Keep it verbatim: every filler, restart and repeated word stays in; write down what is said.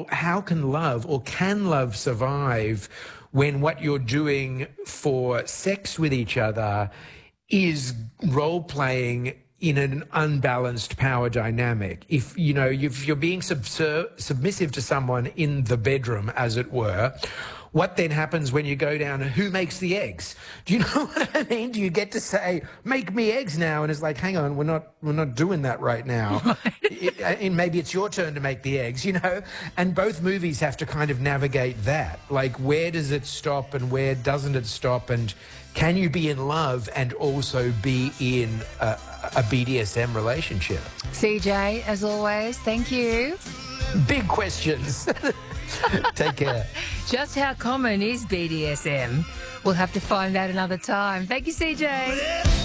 how can love or can love survive when what you're doing for sex with each other is role-playing in an unbalanced power dynamic? If, you know, if you're being subser- submissive to someone in the bedroom, as it were, what then happens when you go down and who makes the eggs? Do you know what I mean? Do you get to say, make me eggs now? And it's like, hang on, we're not, we're not doing that right now. it, and maybe it's your turn to make the eggs, you know? And both movies have to kind of navigate that. Like, where does it stop and where doesn't it stop? And can you be in love and also be in a, a B D S M relationship? C J, as always, thank you. Big questions. Take care. Just how common is B D S M? We'll have to find out another time. Thank you, C J.